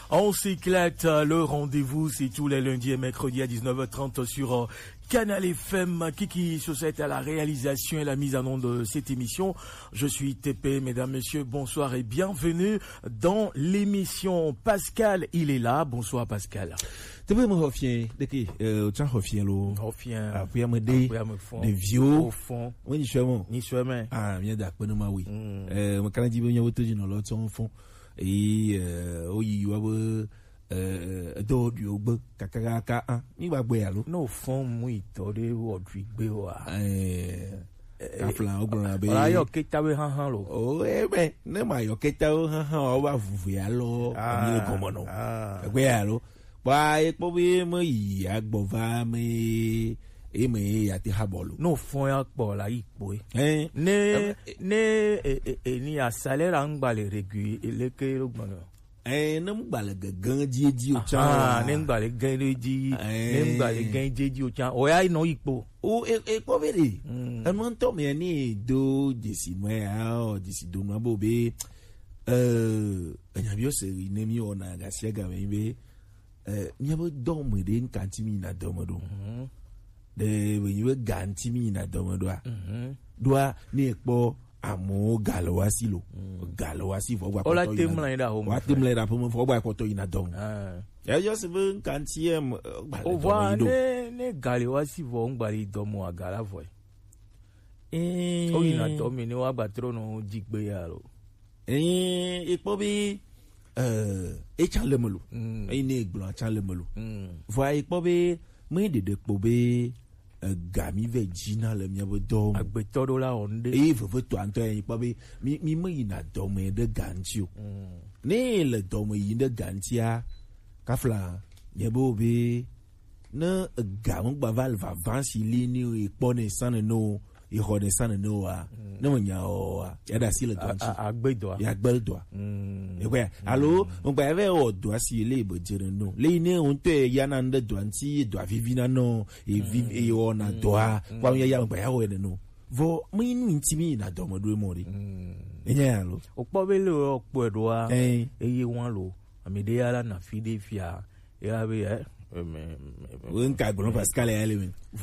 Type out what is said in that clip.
On s'éclate, le rendez-vous c'est tous les lundis et mercredis à 19h30 sur Canal FM. Kiki Société à la réalisation et la mise en onde de cette émission. Je suis TP, mesdames, messieurs, bonsoir et bienvenue dans l'émission. Pascal, il est là. Bonsoir Pascal. Tu peux me refier, tu refier l'eau. Refien. Après me des vieux. Au fond. Oui, ni chemin. Ni chemin. Ah, bien d'accord, non, oui. Mon canadien vient au tout dans l'autre son fond. Et, oui, do du obo kakaka ni wa gbe alo no fon mu itode odri gbe wa afla ogbon abe ayo ketawe han lo o ebe ne ma yo ketawe han o wa fufu ya lo ni gomo no gbe alo pa epo bi mo yi agbova me eme ya ti habolo no fon ya po la ipo ne ni a salaire an gba le regu eleke ogbon no nem gbale gan dieji o chan nem gbale gan dieji nem gbale gan dieji o chan o ya no ipo o epo vere en to me ni do desi mo ya o desi do no bobe anya bi o se ni mi ona ga sia ga me be nya bo do mo de nkanti mi na do mo do de when you ganti mi na do mo do a do a ni epo amo galowasi lo galowasi fo gba ko to ola temla ida ho wa temla ida fo gba ko to ina don ya just be kanti o wa ne galowasi fo ngba ri do mo agara fo o ina to mi ni wa gba trono jigbe ya lo ipo bi e chan le molo ni egbon chan le molo fo ipo bi mi de po bi gami vegina le mia bo dom agbeto la onde vo to anto en pa be mi mo ina dom e de gantiu ne le dom e de gantia kafla ye bo be na gam gba val va vansi lini e pone san no e hode san no a no nya o ya da si le ganti agbedo ya agbedo e kwa allo on gba ve o do asi le bo jere no le ni on te ya na nde do anti do vivina no e vive e ona do a kwa ya gba ya o no vo mi nu intimi na do mo do mo ri enya allo opo be le opo edo a eye won lo amede ala na fide fia ya be nka gbon Pascal ya le